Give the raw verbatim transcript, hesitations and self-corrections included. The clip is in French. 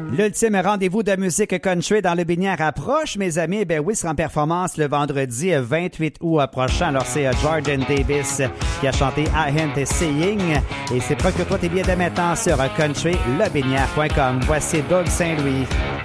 L'ultime rendez-vous de musique country dans le Binière approche, mes amis. Ben oui, sera en performance le vendredi vingt-huit août prochain. Alors, c'est Jordan Davis qui a chanté I Ain't Seeing. Et c'est procure-toi tes billets dès maintenant sur country le binière point com. Voici Doug Saint-Louis.